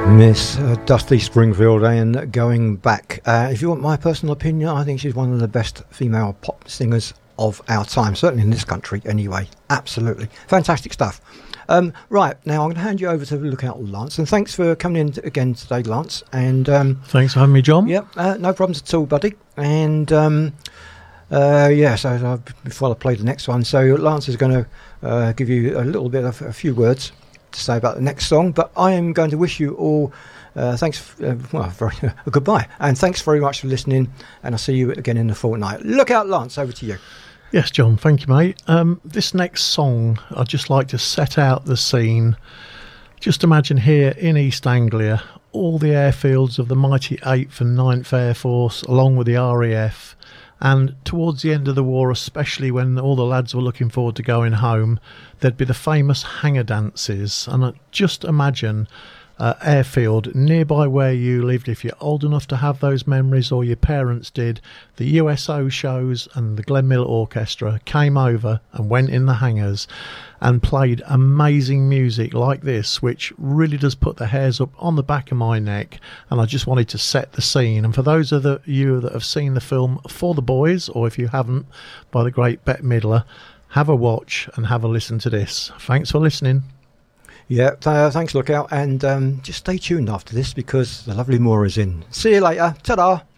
Miss Dusty Springfield and Going Back. If you want my personal opinion, I think she's one of the best female pop singers of our time, certainly in this country anyway. Absolutely. Fantastic stuff. Right, now I'm going to hand you over to Lookout Lance, and thanks for coming in again today, Lance. And thanks for having me, John. Yep, no problems at all, buddy. And before I play the next one, so Lance is going to give you a little bit of a few words to say about the next song, but I am going to wish you all goodbye, and thanks very much for listening, and I'll see you again in a fortnight. Look out, Lance, over to you. Yes, John, thank you, mate. This next song, I'd just like to set out the scene. Just imagine here in East Anglia, all the airfields of the mighty 8th and 9th Air Force, along with the RAF, and towards the end of the war, especially when all the lads were looking forward to going home, there'd be the famous hangar dances. And just imagine airfield nearby where you lived, if you're old enough to have those memories or your parents did. The USO shows and the Glen Miller Orchestra came over and went in the hangars and played amazing music like this, which really does put the hairs up on the back of my neck. And I just wanted to set the scene. And for those of you that have seen the film For the Boys, or if you haven't, by the great Bette Midler, have a watch and have a listen to this. Thanks for listening. Yeah, thanks, Lookout, and just stay tuned after this because the lovely Maura's in. See you later. Ta-da!